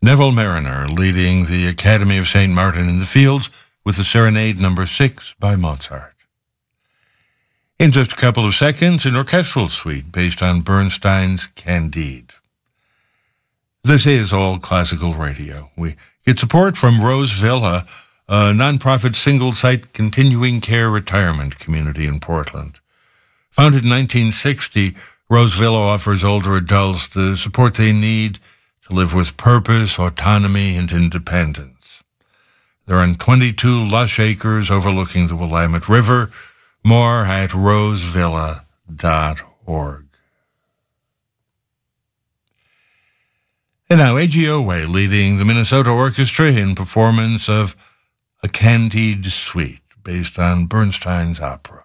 Neville Mariner leading the Academy of St. Martin in the Fields with the Serenade No. 6 by Mozart. In just a couple of seconds, an orchestral suite based on Bernstein's Candide. This is All Classical Radio. We get support from Rose Villa, a nonprofit single-site continuing care retirement community in Portland. Founded in 1960, Rose Villa offers older adults the support they need to live with purpose, autonomy, and independence. They're on 22 lush acres overlooking the Willamette River. More at rosevilla.org. And now A.G. Oway leading the Minnesota Orchestra in performance of a Candide Suite based on Bernstein's opera.